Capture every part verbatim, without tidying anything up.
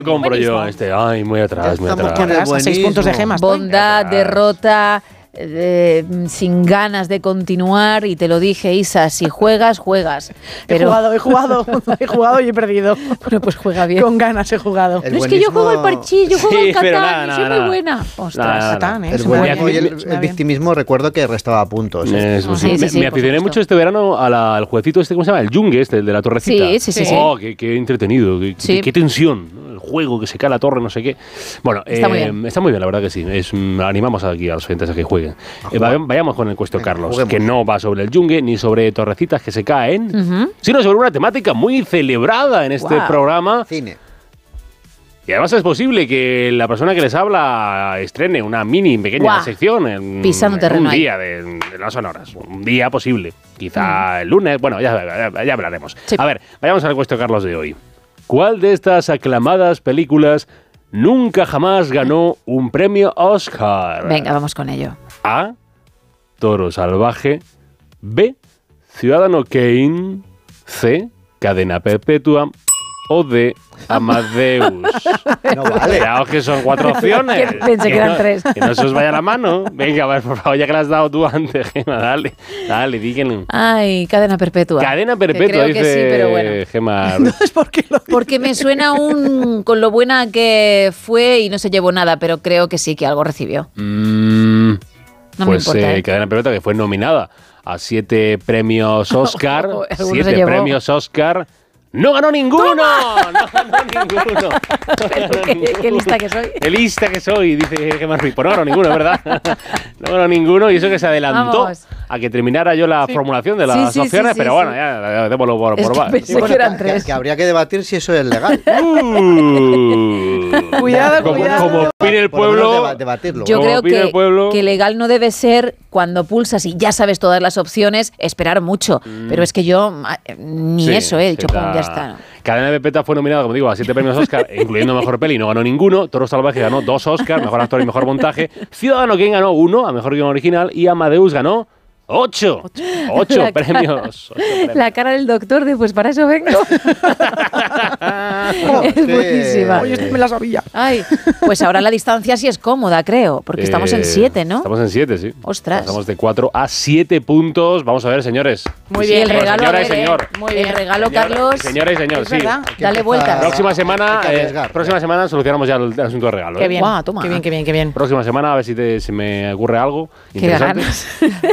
Compro yo este. Ay, muy atrás, muy atrás. atrás a seis puntos de gemas. Bondad, derrota, eh, sin ganas de continuar. Y te lo dije, Isa, si juegas, juegas. Pero... He jugado, he jugado, he jugado y he perdido. Bueno, pues juega bien. Con ganas he jugado. El no buenismo... es que yo juego al parchís, yo juego sí, al Catán, nada, nada, soy nada. muy buena. Ostras, Catán, ¿eh? El buenismo y el, el victimismo recuerdo que restaba puntos. ¿eh? Es, pues sí, sí, sí, me, sí, me aficioné supuesto. mucho este verano a la, al jueguecito este, ¿cómo se llama? El Yungue, este, el de la torrecita. Sí, sí, sí. sí. Oh, qué, qué entretenido, qué, Sí. qué, qué tensión, ¿no? El juego que se cae la torre, no sé qué. Bueno, está, eh, muy bien. está muy bien, la verdad que sí. Es, animamos aquí a los oyentes a que jueguen. Eh, vayamos con el cuestión, Carlos, juguemos. Que no va sobre el Yungue ni sobre torrecitas que se caen, uh-huh. sino sobre una temática muy celebrada en este wow. programa. Cine. Y además es posible que la persona que les habla estrene una mini, pequeña wow. sección en, en un día de, de las sonoras. Un día posible. Quizá mm. el lunes. Bueno, ya, ya, ya hablaremos. Sí. A ver, vayamos al cuestión, Carlos, de hoy. ¿Cuál de estas aclamadas películas nunca jamás ganó un premio Oscar? Venga, vamos con ello. A. Toro Salvaje. B. Ciudadano Kane. C. Cadena Perpetua. O D. Amadeus. No vale. Cuidado que son cuatro opciones. Pensé que, que eran no, tres. Que no se os vaya la mano. Venga, a ver, por favor, ya que la has dado tú antes, Gemma, dale. Dale, díganlo. Ay, cadena perpetua. Cadena perpetua, creo dice que sí, pero bueno. Gemma. No es porque lo dice. Porque me suena un con lo buena que fue y no se llevó nada, pero creo que sí, que algo recibió. Mm, no pues me importa, eh, ¿eh? Cadena perpetua, que fue nominada a siete premios Oscar. Oh, siete premios Oscar. ¡No ganó ninguno! ¡Toma! ¡No ganó ninguno! No ganó ¿Qué, ninguno. qué lista que soy? ¡Qué lista que soy! Dice Gemma Ruiz. Pues no ganó ninguno, ¿verdad? No ganó ninguno y eso que se adelantó Vamos. a que terminara yo la sí. formulación de las sí, sí, opciones, sí, pero sí, bueno, sí. ya démoslo por... Es por que va. pensé bueno, que eran que, tres. que habría que debatir si eso es legal. Uh. Cuidado, como, cuidado. Como opine el Por lo menos pueblo... deba- debatirlo. Yo Como creo opine el que, pueblo. que legal no debe ser cuando pulsas y ya sabes todas las opciones, esperar mucho. Mm. Pero es que yo ni Sí, eso, he dicho, sí, pum, da- ya está. ¿no? Cadena Perpetua fue nominada, como digo, a siete premios Oscar, incluyendo Mejor Peli, y no ganó ninguno. Toro Salvaje ganó dos Oscars, Mejor Actor y Mejor Montaje. Ciudadano Kane ganó uno, a Mejor Guión Original, y Amadeus ganó ocho. Ocho, ocho La premios. Ocho premios. La cara del doctor de, pues para eso vengo. Es Sí. buenísima. Oye, esto me la sabía. Ay, pues ahora la distancia sí es cómoda, creo, porque estamos en Eh, siete, ¿no? Estamos en siete, sí. Ostras. Pasamos de cuatro a siete puntos. Vamos a ver, señores. Muy Sí, bien. el regalo, Señora a y ver, señor. ¿eh? Muy El bien. regalo, Señora- Carlos. Señora y señor, Es sí. verdad. Hay que Dale empezar- vueltas. Próxima semana, hay que eh, arriesgar. próxima semana solucionamos ya el, el asunto de regalo. Qué ¿eh? bien. Guau, toma. Qué bien, qué bien, qué bien. Próxima semana a ver si te, se me ocurre algo Qué interesante. ganas.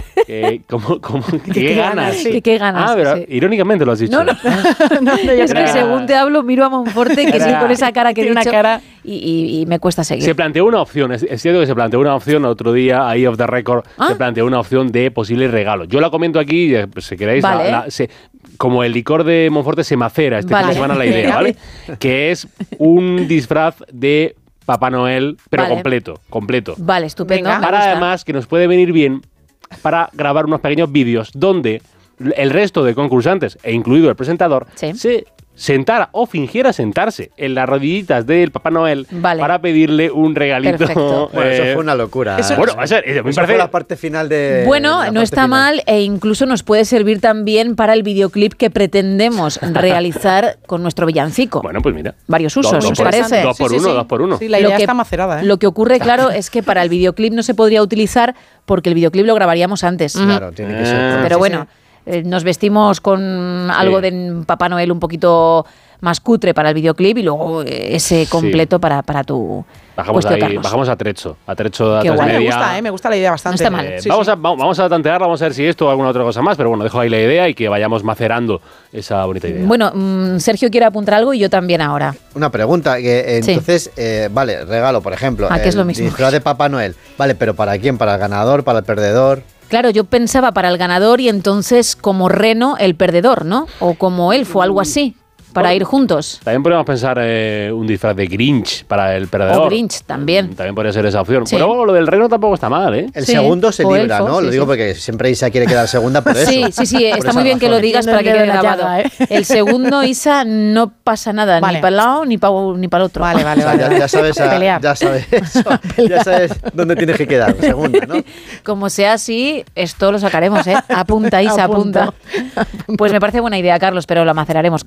Eh, ¿cómo, cómo, ¿Qué, qué ganas? ganas, sí. ¿Qué, qué ganas? Ah, pero sí. irónicamente lo has dicho. No, no. No, no, ya Es que Era- según te hablo, miro a Monforte, que sí, Era- con esa cara que he Tiene una dicho, cara- y, y- y me cuesta seguir. Se planteó una opción, es, es cierto que se planteó una opción otro día, ahí off the record, Ah. se planteó una opción de posible regalo. Yo la comento aquí, eh, pues, si queréis, la- Vale. la- se- como el licor de Monforte se macera este Vale. fin de semana la idea, ¿vale? Que es un disfraz de Papá Noel, pero Vale. completo, completo. Vale, estupendo. Venga. me Para gusta. además que nos puede venir bien para grabar unos pequeños vídeos donde el resto de concursantes, e incluido el presentador, Sí. se sentara o fingiera sentarse en las rodillitas del Papá Noel Vale. para pedirle un regalito. Perfecto. Bueno, eso eh, fue una locura. Eso- bueno, o sea, eh, me Eso parece- fue la parte final de. Bueno, la no parte está final. mal e incluso nos puede servir también para el videoclip que pretendemos realizar con nuestro villancico. Bueno, pues mira. Varios usos, Dos- dos ¿os por- parece? Dos por Sí, sí, uno, sí. dos por uno. Sí, la Lo idea que- está macerada, ¿eh? Lo que ocurre, claro, es que para el videoclip no se podría utilizar porque el videoclip lo grabaríamos antes. Claro, tiene que ser. Ah. Pero Sí, bueno, eh, nos vestimos con algo de Papá Noel un poquito más cutre para el videoclip y luego eh, ese completo para, para tu Bajamos cuestión, ahí, Carlos. bajamos a Trecho, a Trecho de Qué A tres guay. Me Media. gusta, ¿eh? Me gusta la idea bastante. No está mal. Eh, Sí, vamos, sí. A, va- vamos a tantearla, vamos a ver si esto o alguna otra cosa más, pero bueno, dejo ahí la idea y que vayamos macerando esa bonita idea. Bueno, mm, Sergio quiere apuntar algo y yo también ahora. Una pregunta, que eh, Sí. entonces, eh, vale, regalo, por ejemplo. Ah, que es el lo mismo. disfraz de Papá Noel. Vale, pero ¿para quién? ¿Para el ganador? ¿Para el perdedor? Claro, yo pensaba para el ganador y entonces como Reno el perdedor, ¿no? O como Elfo, algo así, para Bueno. ir juntos. También podríamos pensar eh, un disfraz de Grinch para el perdedor. O Grinch también. Mm, También podría ser esa opción. Sí. Pero bueno, lo del reno tampoco está mal, ¿eh? El Sí, segundo se o libra, elfo, ¿no? sí, Lo digo sí. porque siempre Isa quiere quedar segunda por eso. Sí, sí, sí, Por está esa muy bien que lo razón. digas para que Metiendo quede el dedo en la grabado. llaga, ¿eh? El segundo, Isa, no pasa nada, Vale. ni para el lado ni para ni para el otro. Vale, O vale, sea, vale. ya, ya sabes, a- Pelear. ya sabes eso. Ya sabes dónde tienes que quedar, segunda, ¿no? Como sea así, esto lo sacaremos, ¿eh? Apunta, Isa, Apunto. apunta. Pues me parece buena idea, Carlos, pero la maceraremos, como La dices.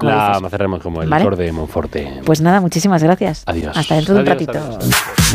haceremos como el ¿Vale? licor de Monforte. Pues nada, muchísimas gracias. Adiós. Hasta dentro de un Adiós, ratito. adiós.